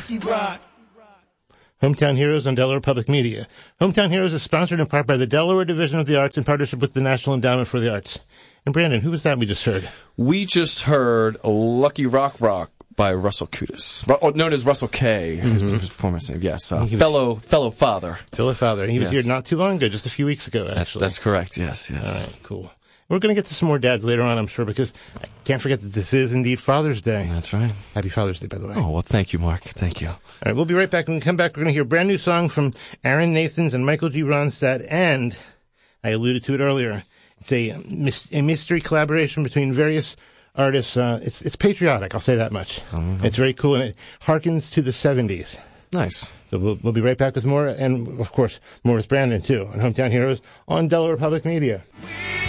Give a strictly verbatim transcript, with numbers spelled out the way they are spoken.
Lucky Rock. Hometown Heroes on Delaware Public Media. Hometown Heroes is sponsored in part by the Delaware Division of the Arts in partnership with the National Endowment for the Arts. And Brandon, who was that we just heard? We just heard Lucky Rock Rock by Russell Kudus, or known as Russell K. His, mm-hmm. his performance name, yes, uh, fellow fellow father. Fellow father. He was yes. here not too long ago, just a few weeks ago, actually. That's, that's correct, yes, yes. All right, cool. We're going to get to some more dads later on, I'm sure, because I can't forget that this is indeed Father's Day. That's right. Happy Father's Day, by the way. Oh, well, thank you, Mark. Thank you. All right, we'll be right back. When we come back, we're going to hear a brand new song from Aaron Nathans and Michael G. Ronstadt, and I alluded to it earlier. It's a, a mystery collaboration between various artists. Uh, it's, it's patriotic, I'll say that much. Mm-hmm. It's very cool, and it harkens to the seventies. Nice. So we'll, we'll be right back with more, and, of course, more with Brandon, too, on Hometown Heroes on Delaware Public Media. We